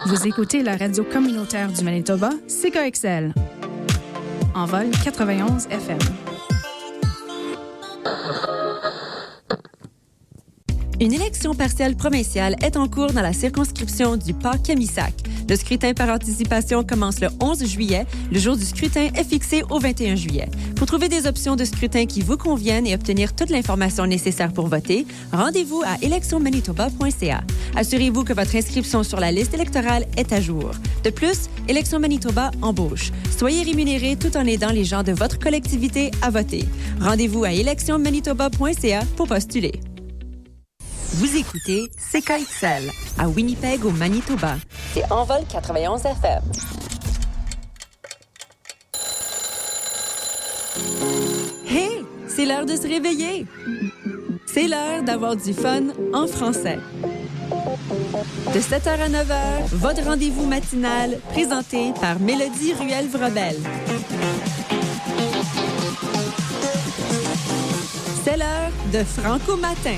Vous écoutez la radio communautaire du Manitoba, CKXL. En vol 91 FM. Une élection partielle provinciale est en cours dans la circonscription du Pas-Kamisak. Le scrutin par anticipation commence le 11 juillet. Le jour du scrutin est fixé au 21 juillet. Pour trouver des options de scrutin qui vous conviennent et obtenir toute l'information nécessaire pour voter, rendez-vous à electionmanitoba.ca. Assurez-vous que votre inscription sur la liste électorale est à jour. De plus, Élections Manitoba embauche. Soyez rémunérés tout en aidant les gens de votre collectivité à voter. Rendez-vous à electionmanitoba.ca pour postuler. Vous écoutez CKXL à Winnipeg au Manitoba. C'est Envol 91 FM. Hey, c'est l'heure de se réveiller. C'est l'heure d'avoir du fun en français. De 7h à 9h, votre rendez-vous matinal présenté par Mélodie Ruel-Vrobel. C'est l'heure de Franco Matin.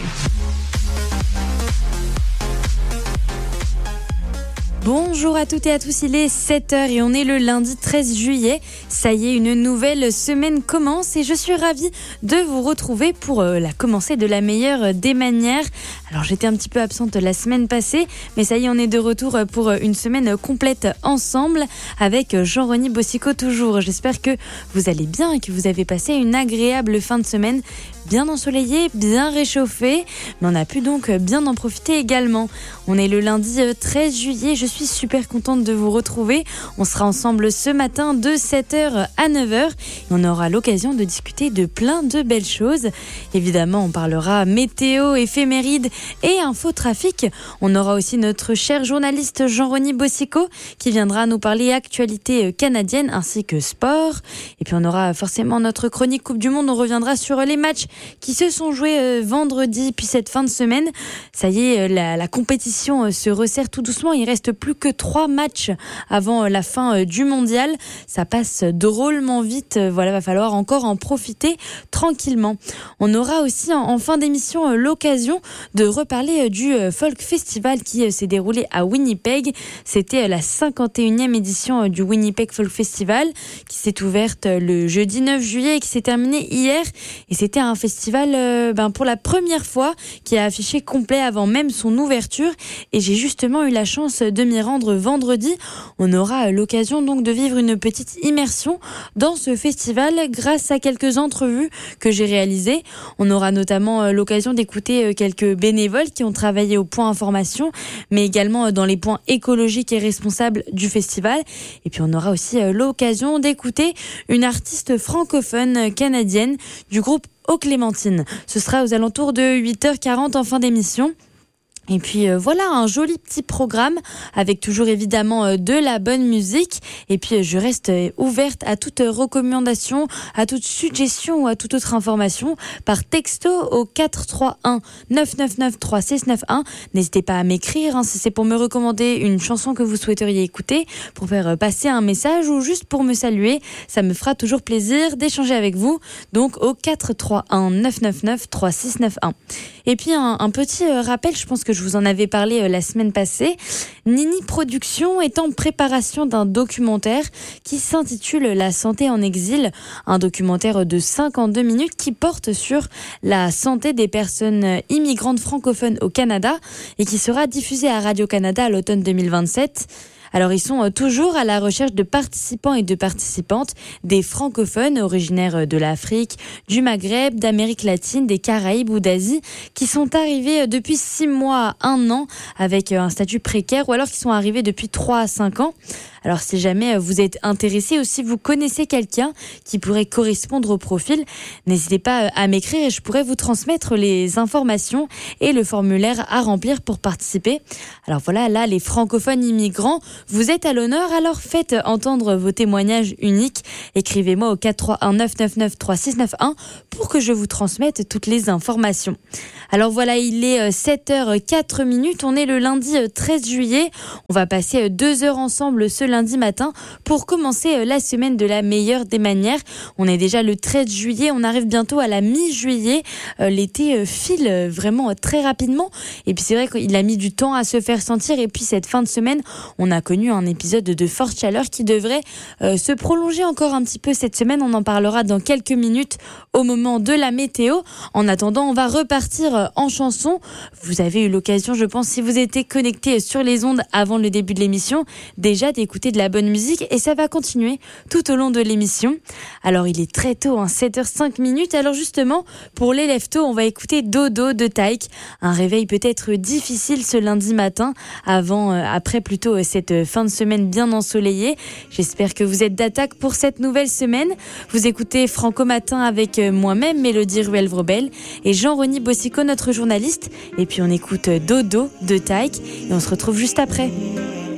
Bonjour à toutes et à tous, il est 7h et on est le lundi 13 juillet. Ça y est, une nouvelle semaine commence et je suis ravie de vous retrouver pour la commencer de la meilleure des manières. Alors j'étais un petit peu absente la semaine passée, mais ça y est, on est de retour pour une semaine complète ensemble avec Jean-Rony Bossico toujours. J'espère que vous allez bien et que vous avez passé une agréable fin de semaine, bien ensoleillée, bien réchauffée, mais on a pu donc bien en profiter également. On est le lundi 13 juillet, je suis super contente de vous retrouver. On sera ensemble ce matin de 7h à 9h et on aura l'occasion de discuter de plein de belles choses. Évidemment, on parlera météo, éphémérides et infotrafic. On aura aussi notre cher journaliste Jean-Rony Bossico qui viendra nous parler actualité canadienne ainsi que sport. Et puis on aura forcément notre chronique Coupe du Monde. On reviendra sur les matchs qui se sont joués vendredi puis cette fin de semaine. Ça y est, la compétition se resserre tout doucement. Il reste plus que 3 matchs avant la fin du mondial. Ça passe drôlement vite. Voilà, va falloir encore en profiter tranquillement. On aura aussi en fin d'émission l'occasion de reparler du Folk Festival qui s'est déroulé à Winnipeg. C'était la 51e édition du Winnipeg Folk Festival qui s'est ouverte le jeudi 9 juillet et qui s'est terminée hier. Et c'était un festival pour la première fois qui a affiché complet avant même son ouverture. Et j'ai justement eu la chance de m'y rendre vendredi. On aura l'occasion donc de vivre une petite immersion dans ce festival grâce à quelques entrevues que j'ai réalisées. On aura notamment l'occasion d'écouter quelques bénévoles qui ont travaillé au point information, mais également dans les points écologiques et responsables du festival. Et puis on aura aussi l'occasion d'écouter une artiste francophone canadienne du groupe Aux Clémentines. Ce sera aux alentours de 8h40 en fin d'émission. Et puis voilà, un joli petit programme avec toujours évidemment de la bonne musique. Et puis je reste ouverte à toute recommandation, à toute suggestion ou à toute autre information par texto au 431 999 3691. N'hésitez pas à m'écrire si c'est pour me recommander une chanson que vous souhaiteriez écouter, pour faire passer un message ou juste pour me saluer. Ça me fera toujours plaisir d'échanger avec vous. Donc au 431 999 3691. Et puis un petit rappel, je pense que je vous en avais parlé la semaine passée. Nini Productions est en préparation d'un documentaire qui s'intitule La santé en exil, un documentaire de 52 minutes qui porte sur la santé des personnes immigrantes francophones au Canada et qui sera diffusé à Radio-Canada à l'automne 2027. Alors, ils sont toujours à la recherche de participants et de participantes, des francophones originaires de l'Afrique, du Maghreb, d'Amérique latine, des Caraïbes ou d'Asie, qui sont arrivés depuis 6 mois à 1 an avec un statut précaire ou alors qui sont arrivés depuis 3 à 5 ans. Alors, si jamais vous êtes intéressé ou si vous connaissez quelqu'un qui pourrait correspondre au profil, n'hésitez pas à m'écrire et je pourrais vous transmettre les informations et le formulaire à remplir pour participer. Alors voilà, là, les francophones immigrants Vous êtes à l'honneur, alors faites entendre vos témoignages uniques. Écrivez-moi au 431-999-3691 pour que je vous transmette toutes les informations. Alors voilà, il est 7h04. On est le lundi 13 juillet. On va passer 2 heures ensemble ce lundi matin pour commencer la semaine de la meilleure des manières. On est déjà le 13 juillet. On arrive bientôt à la mi-juillet. L'été file vraiment très rapidement. Et puis c'est vrai qu'il a mis du temps à se faire sentir. Et puis cette fin de semaine, on a connu un épisode de forte chaleur qui devrait se prolonger encore un petit peu cette semaine. On en parlera dans quelques minutes au moment de la météo. En attendant, on va repartir en chanson. Vous avez eu l'occasion, je pense, si vous étiez connecté sur les ondes avant le début de l'émission, déjà d'écouter de la bonne musique et ça va continuer tout au long de l'émission. Alors il est très tôt, 7h05. Alors justement, pour les lève-tôt, on va écouter Dodo de Taïk. Un réveil peut-être difficile ce lundi matin, après plutôt cette fin de semaine bien ensoleillée. J'espère que vous êtes d'attaque pour cette nouvelle semaine. Vous écoutez Franco Matin avec moi-même, Mélodie Ruel-Vrobel et Jean-Rony Bossico, notre journaliste. Et puis on écoute Dodo de Taïk et on se retrouve juste après.